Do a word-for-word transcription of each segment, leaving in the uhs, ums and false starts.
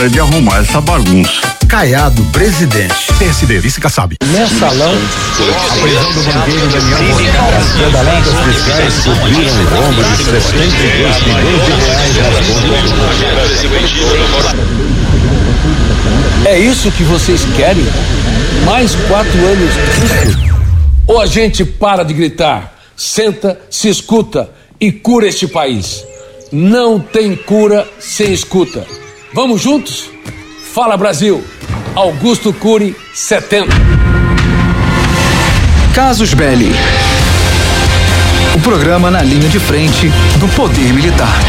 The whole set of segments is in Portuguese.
hora de arrumar essa bagunça. Caiado, presidente. P S D, vice Kassab. Mensalão. A prisão do banqueiro Daniel Monteiro. As pedaladas fiscais cobriram o rombo de sessenta e dois milhões de reais nas contas. É isso que vocês querem? Mais quatro anos disso? Ou a gente para de gritar, senta, se escuta e cura este país? Não tem cura sem escuta. Vamos juntos? Fala, Brasil! Augusto Cury, setenta. Casus Belli. O programa na linha de frente do poder militar.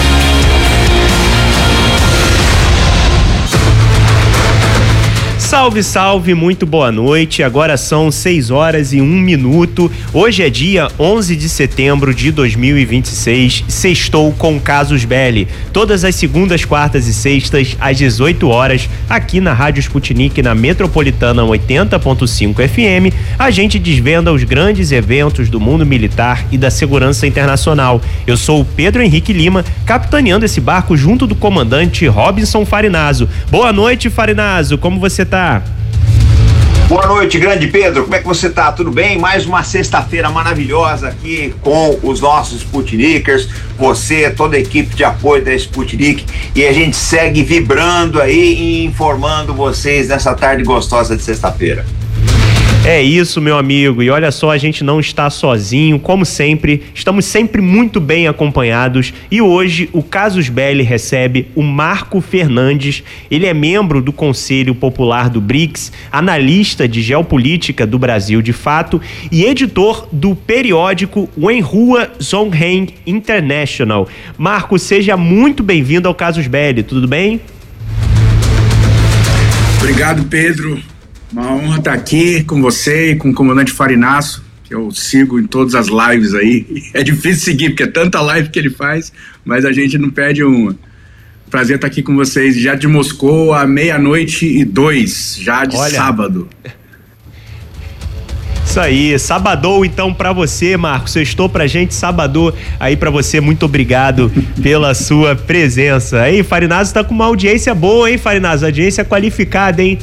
Salve, salve, muito boa noite. Agora são seis horas e um minuto. Hoje é dia onze de setembro de dois mil e vinte e seis. Sextou com Casus Belli. Todas as segundas, quartas e sextas, às dezoito horas, aqui na Rádio Sputnik, na Metropolitana oitenta ponto cinco F M, a gente desvenda os grandes eventos do mundo militar e da segurança internacional. Eu sou o Pedro Henrique Lima, capitaneando esse barco junto do comandante Robinson Farinazo. Boa noite, Farinazo. Como você tá? Boa noite, grande Pedro, como é que você tá? Tudo bem? Mais uma sexta-feira maravilhosa aqui com os nossos Sputnikers, você, toda a equipe de apoio da Sputnik, e a gente segue vibrando aí e informando vocês nessa tarde gostosa de sexta-feira. É isso, meu amigo, e olha só, a gente não está sozinho, como sempre, estamos sempre muito bem acompanhados, e hoje o Casus Belli recebe o Marco Fernandes. Ele é membro do Conselho Popular do BRICS, analista de geopolítica do Brasil de fato e editor do periódico Wenhua Zongheng International. Marco, seja muito bem-vindo ao Casus Belli, tudo bem? Obrigado, Pedro. Uma honra estar aqui com você e com o comandante Farinazo, que eu sigo em todas as lives aí. É difícil seguir, porque é tanta live que ele faz, mas a gente não perde uma. Prazer estar aqui com vocês, já de Moscou, à meia-noite e dois, já de Olha. sábado. Isso aí, sabadou então pra você, Marcos, sextou pra gente, sabadou aí pra você, muito obrigado pela sua presença. Aí, Farinazo tá com uma audiência boa, hein, Farinazo? Audiência qualificada, hein?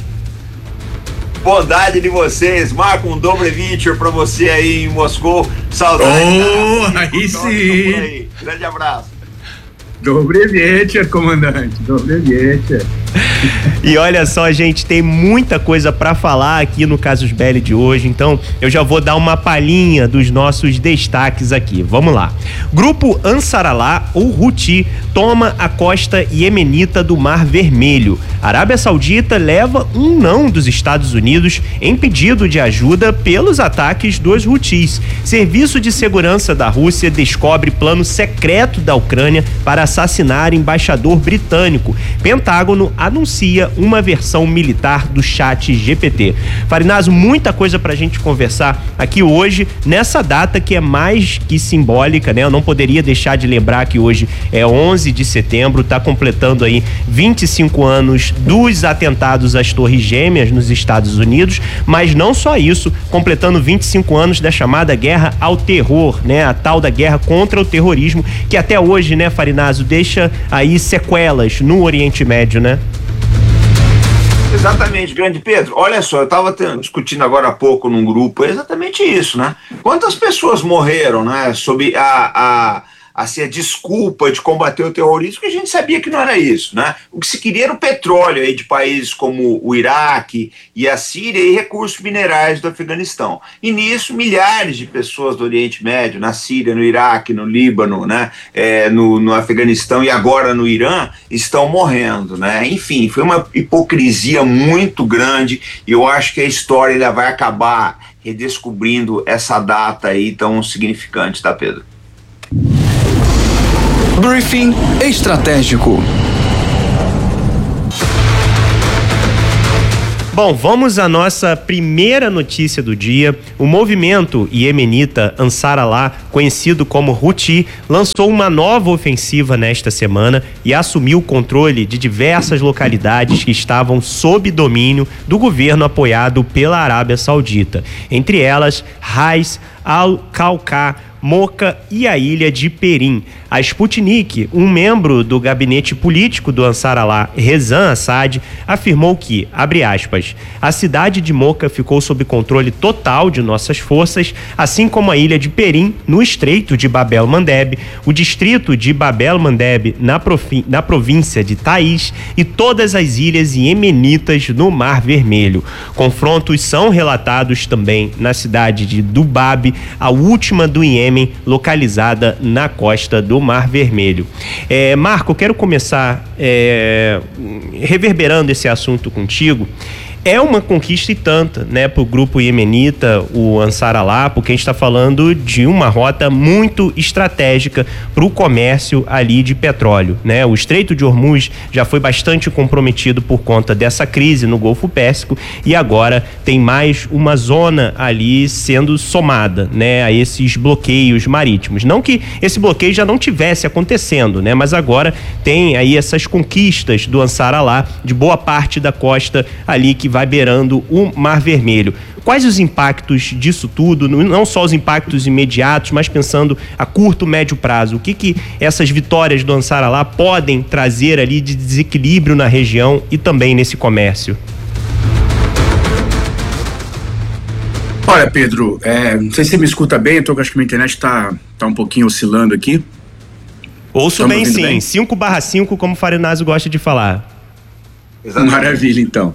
Bondade de vocês, Marco, um dobre vídeo pra você aí em Moscou. Saudade. Oh, tá? Aí sim. Aí. Grande abraço. Dobre vídeo, comandante, dobre vídeo. E olha só, gente, tem muita coisa pra falar aqui no Casus Belli de hoje, então eu já vou dar uma palhinha dos nossos destaques aqui. Vamos lá. Grupo Ansarallah, ou Houthi, toma a costa iemenita do Mar Vermelho. Arábia Saudita leva um não dos Estados Unidos em pedido de ajuda pelos ataques dos Houthis. Serviço de segurança da Rússia descobre plano secreto da Ucrânia para assassinar embaixador britânico. Pentágono anuncia uma versão militar do Chat G P T. Farinazo, muita coisa pra gente conversar aqui hoje, nessa data que é mais que simbólica, né? Eu não poderia deixar de lembrar que hoje é onze de setembro, tá completando aí vinte e cinco anos dos atentados às Torres Gêmeas nos Estados Unidos, mas não só isso, completando vinte e cinco anos da chamada guerra ao terror, né? A tal da guerra contra o terrorismo, que até hoje, né, Farinazo, deixa aí sequelas no Oriente Médio, né? Exatamente, grande Pedro. Olha só, eu estava discutindo agora há pouco num grupo, é exatamente isso, né? Quantas pessoas morreram, né, sob a, a, assim, a desculpa de combater o terrorismo, que a gente sabia que não era isso, né? O que se queria era o petróleo aí de países como o Iraque e a Síria e recursos minerais do Afeganistão. E nisso, milhares de pessoas do Oriente Médio, na Síria, no Iraque, no Líbano, né, é, no, no Afeganistão e agora no Irã, estão morrendo, né? Enfim, foi uma hipocrisia muito grande e eu acho que a história ainda vai acabar redescobrindo essa data aí tão significante, tá, Pedro? Briefing estratégico. Bom, vamos à nossa primeira notícia do dia. O movimento iemenita Ansarallah, conhecido como Houthi, lançou uma nova ofensiva nesta semana e assumiu o controle de diversas localidades que estavam sob domínio do governo apoiado pela Arábia Saudita. Entre elas, Rais, Al-Khawqah, Moca e a ilha de Perim. A Sputnik, um membro do gabinete político do Ansar-Allah, Rezan Assad, afirmou que, abre aspas, a cidade de Moca ficou sob controle total de nossas forças, assim como a ilha de Perim, no estreito de Bab el-Mandeb, o distrito de Bab el-Mandeb, na, na província de Taiz, e todas as ilhas iemenitas no Mar Vermelho. Confrontos são relatados também na cidade de Dubab, a última do Iêmen, localizada na costa do Mar Vermelho. É, Marco, eu quero começar é, reverberando esse assunto contigo. É uma conquista e tanta, né, para o grupo iemenita, o Ansar-Allah, porque a gente está falando de uma rota muito estratégica para o comércio ali de petróleo, né? O Estreito de Hormuz já foi bastante comprometido por conta dessa crise no Golfo Pérsico e agora tem mais uma zona ali sendo somada, né, a esses bloqueios marítimos. Não que esse bloqueio já não tivesse acontecendo, né, mas agora tem aí essas conquistas do Ansar-Allah de boa parte da costa ali que vai vai beirando o Mar Vermelho. Quais os impactos disso tudo, não só os impactos imediatos, mas pensando a curto, médio prazo? O que que essas vitórias do Ansar-Allah podem trazer ali de desequilíbrio na região e também nesse comércio? Olha, Pedro, é, não sei se você me escuta bem, eu tô, acho que minha internet está tá um pouquinho oscilando aqui. Ouço bem sim, cinco barra cinco, como o Farinazzo gosta de falar. Exatamente. Maravilha, então.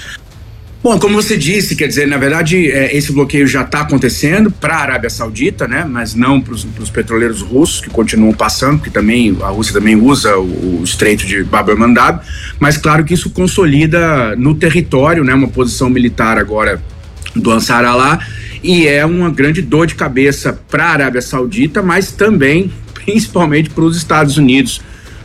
Bom, como você disse, quer dizer, na verdade, é, esse bloqueio já está acontecendo para a Arábia Saudita, né? Mas não para os petroleiros russos, que continuam passando, porque também a Rússia também usa o, o estreito de Bab el-Mandab. Mas claro que isso consolida no território, né? Uma posição militar agora do Ansar-Allah, e é uma grande dor de cabeça para a Arábia Saudita, mas também, principalmente, para os Estados Unidos,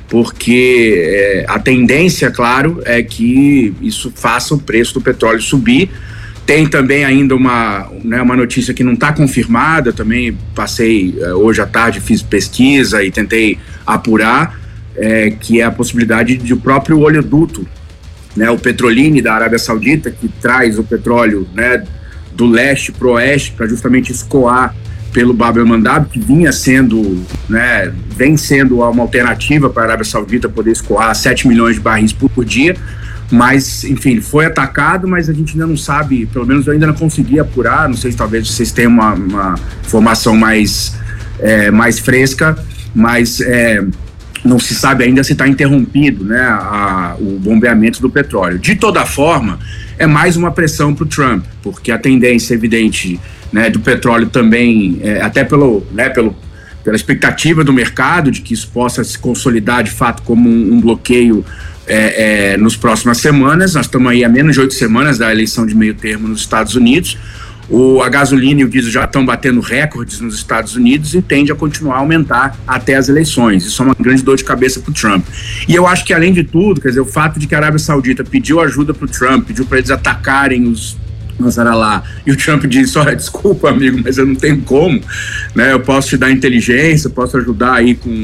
porque é, a tendência, claro, é que isso faça o preço do petróleo subir. Tem também ainda uma, né, uma notícia que não está confirmada, também passei é, hoje à tarde, fiz pesquisa e tentei apurar, é, que é a possibilidade de o próprio oleoduto, né, o Petroline da Arábia Saudita, que traz o petróleo, né, do leste para o oeste, para justamente escoar pelo Bab el-Mandab, que vinha sendo, né, vem sendo uma alternativa para a Arábia Saudita poder escoar sete milhões de barris por, por dia, mas, enfim, foi atacado, mas a gente ainda não sabe, pelo menos eu ainda não consegui apurar, não sei se talvez vocês tenham uma, uma informação mais, é, mais fresca, mas é, não se sabe ainda se está interrompido, né, a, o bombeamento do petróleo. De toda forma, é mais uma pressão para o Trump, porque a tendência evidente, né, do petróleo também, é, até pelo, né, pelo, pela expectativa do mercado de que isso possa se consolidar de fato como um, um bloqueio é, é, nas próximas semanas. Nós estamos aí a menos de oito semanas da eleição de meio termo nos Estados Unidos. O, a gasolina e o diesel já estão batendo recordes nos Estados Unidos e tende a continuar a aumentar até as eleições. Isso é uma grande dor de cabeça para o Trump. E eu acho que, além de tudo, quer dizer, o fato de que a Arábia Saudita pediu ajuda para o Trump, pediu para eles atacarem os Ansar-Allah, e o Trump disse, olha, desculpa, amigo, mas eu não tenho como, né? Eu posso te dar inteligência, posso ajudar aí com,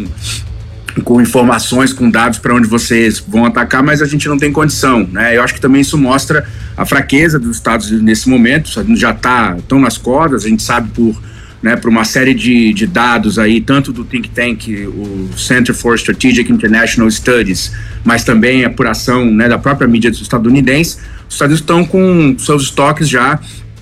com informações, com dados para onde vocês vão atacar, mas a gente não tem condição, né? Eu acho que também isso mostra a fraqueza dos Estados Unidos nesse momento, já tá, estão nas cordas, a gente sabe por, né, por uma série de, de dados aí, tanto do think tank, o Center for Strategic International Studies, mas também a apuração, né, da própria mídia estadunidense. Os Estados Unidos estão com seus estoques já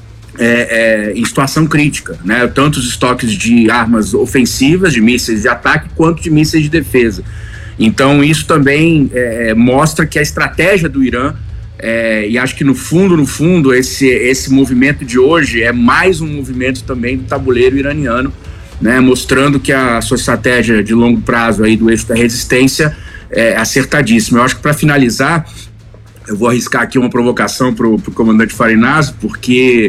é, é, em situação crítica, né? Tanto os estoques de armas ofensivas, de mísseis de ataque, quanto de mísseis de defesa. Então isso também é, mostra que a estratégia do Irã, é, e acho que no fundo, no fundo, esse, esse movimento de hoje é mais um movimento também do tabuleiro iraniano, né? Mostrando que a sua estratégia de longo prazo aí do eixo da resistência é acertadíssima. Eu acho que, para finalizar, eu vou arriscar aqui uma provocação para o comandante Farinazzo, porque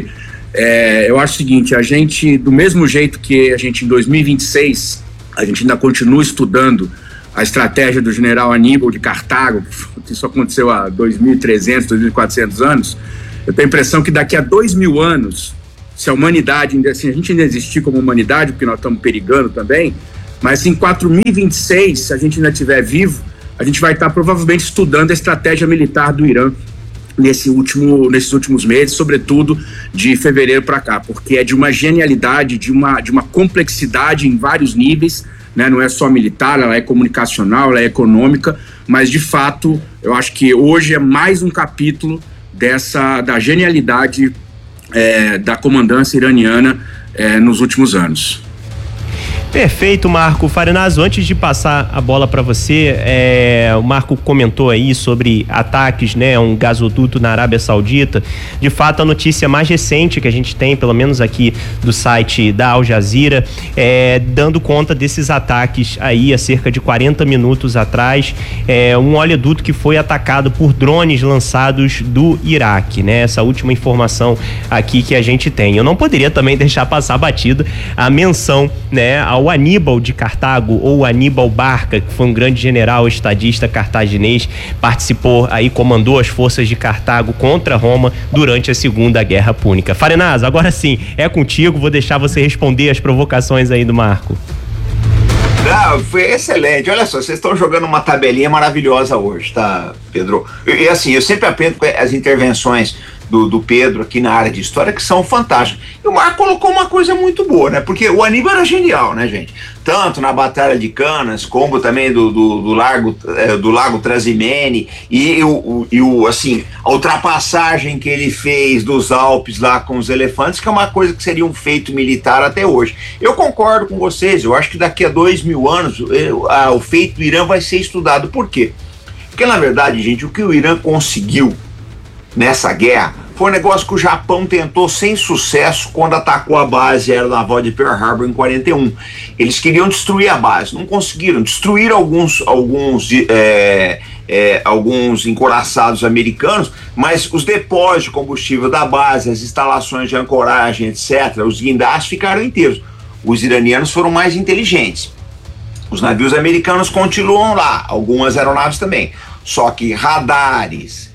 é, eu acho o seguinte, a gente, do mesmo jeito que a gente em dois mil e vinte e seis, a gente ainda continua estudando a estratégia do general Aníbal de Cartago, que isso aconteceu há dois mil e trezentos, dois mil e quatrocentos anos, eu tenho a impressão que daqui a dois mil anos, se a humanidade, assim, a gente ainda existir como humanidade, porque nós estamos perigando também, mas se em quatro mil e vinte e seis, se a gente ainda estiver vivo, a gente vai estar provavelmente estudando a estratégia militar do Irã nesse último, nesses últimos meses, sobretudo de fevereiro para cá, porque é de uma genialidade, de uma, de uma complexidade em vários níveis, né? Não é só militar, ela é comunicacional, ela é econômica, mas de fato eu acho que hoje é mais um capítulo dessa, da genialidade é, da comandância iraniana é, nos últimos anos. Perfeito, Marco Farinazo. Antes de passar a bola para você, é, o Marco comentou aí sobre ataques, né, um gasoduto na Arábia Saudita. De fato, a notícia mais recente que a gente tem, pelo menos aqui do site da Al Jazeera, é, dando conta desses ataques aí há cerca de quarenta minutos atrás, é, um oleoduto que foi atacado por drones lançados do Iraque, né? Essa última informação aqui que a gente tem. Eu não poderia também deixar passar batida a menção, né, ao Aníbal de Cartago, ou Aníbal Barca, que foi um grande general estadista cartaginês, participou aí, comandou as forças de Cartago contra Roma durante a Segunda Guerra Púnica. Farinazo, agora sim, é contigo, vou deixar você responder as provocações aí do Marco. Não, foi excelente. Olha só, vocês estão jogando uma tabelinha maravilhosa hoje, tá, Pedro? E, e assim, eu sempre aprendo com as intervenções do, do Pedro aqui na área de história, que são fantásticas. E o Marco colocou uma coisa muito boa, né? Porque o Aníbal era genial, né, gente? Tanto na Batalha de Canas, como também do, do, do, largo, é, do Lago Trasimene, e o, e o, assim, a ultrapassagem que ele fez dos Alpes lá com os elefantes, que é uma coisa que seria um feito militar até hoje. Eu concordo com vocês, eu acho que daqui a dois mil anos eu, a, o feito do Irã vai ser estudado. Por quê? Porque, na verdade, gente, o que o Irã conseguiu nessa guerra foi um negócio que o Japão tentou sem sucesso quando atacou a base aeronaval de Pearl Harbor em quarenta e um. Eles queriam destruir a base, não conseguiram. Destruíram alguns, alguns, é, é, alguns encouraçados americanos, mas os depósitos de combustível da base, as instalações de ancoragem, etcétera, os guindastes ficaram inteiros. Os iranianos foram mais inteligentes. Os navios americanos continuam lá, algumas aeronaves também. Só que radares,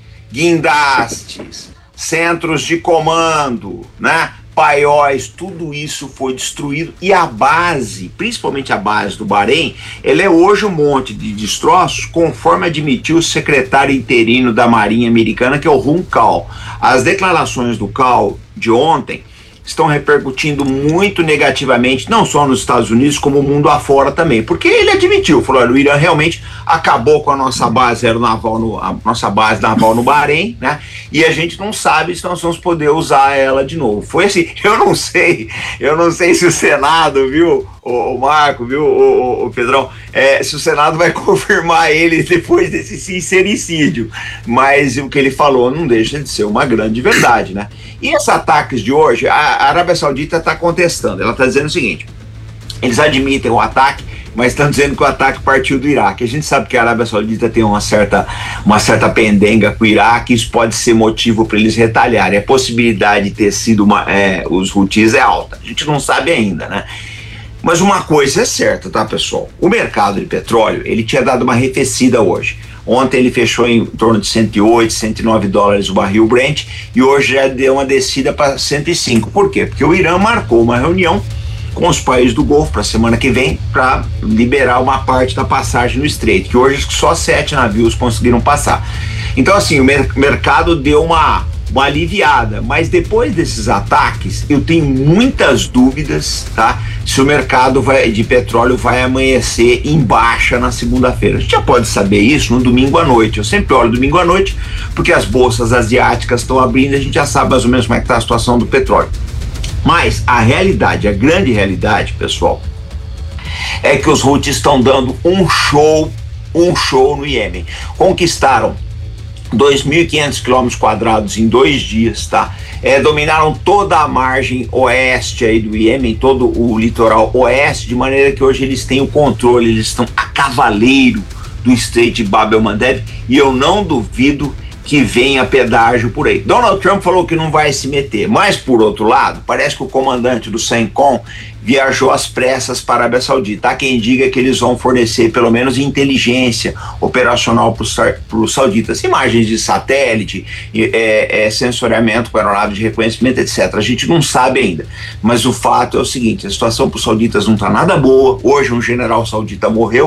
guindastes, centros de comando, né, paióis, tudo isso foi destruído. E a base, principalmente a base do Bahrein, ela é hoje um monte de destroços, conforme admitiu o secretário interino da Marinha Americana, que é o Ron Cal. As declarações do Cal de ontem estão repercutindo muito negativamente, não só nos Estados Unidos, como o mundo afora também, porque ele admitiu, falou, olha, o Irã realmente acabou com a nossa base aeronaval, no, a nossa base naval no Bahrein, né, e a gente não sabe se nós vamos poder usar ela de novo. Foi assim, eu não sei, eu não sei se o Senado, viu, o, o Marco, viu, o, o, o Pedrão, é, se o Senado vai confirmar ele depois desse sincericídio, mas o que ele falou não deixa de ser uma grande verdade, né. E esses ataques de hoje, a A Arábia Saudita está contestando, ela está dizendo o seguinte, eles admitem o ataque, mas estão dizendo que o ataque partiu do Iraque. A gente sabe que a Arábia Saudita tem uma certa, uma certa pendenga com o Iraque, isso pode ser motivo para eles retalharem. A possibilidade de ter sido uma, é, os Houthis é alta, a gente não sabe ainda, né? Mas uma coisa é certa, tá, pessoal? O mercado de petróleo, ele tinha dado uma arrefecida hoje. Ontem ele fechou em torno de cento e oito, cento e nove dólares o barril Brent e hoje já deu uma descida para cento e cinco. Por quê? Porque o Irã marcou uma reunião com os países do Golfo para a semana que vem para liberar uma parte da passagem no Estreito, que hoje só sete navios conseguiram passar. Então, assim, o mer- mercado deu uma, uma aliviada, mas depois desses ataques eu tenho muitas dúvidas, tá? Se o mercado vai, de petróleo vai amanhecer em baixa na segunda-feira. A gente já pode saber isso no domingo à noite. Eu sempre olho domingo à noite, porque as bolsas asiáticas estão abrindo, a gente já sabe mais ou menos como é que está a situação do petróleo. Mas a realidade, a grande realidade, pessoal, é que os Houthis estão dando um show, um show no Iêmen. Conquistaram dois mil e quinhentos quilômetros quadrados em dois dias, tá? É, dominaram toda a margem oeste aí do Iêmen, todo o litoral oeste, de maneira que hoje eles têm o controle, eles estão a cavaleiro do Estreito de Bab el-Mandeb, e eu não duvido que venha pedágio por aí. Donald Trump falou que não vai se meter, mas por outro lado, parece que o comandante do CENTCOM viajou às pressas para a Arábia Saudita. Há quem diga que eles vão fornecer pelo menos inteligência operacional para os sauditas, imagens de satélite, é, é, sensoriamento com aeronave de reconhecimento, etcétera. A gente não sabe ainda, mas o fato é o seguinte, a situação para os sauditas não está nada boa. Hoje um general saudita morreu,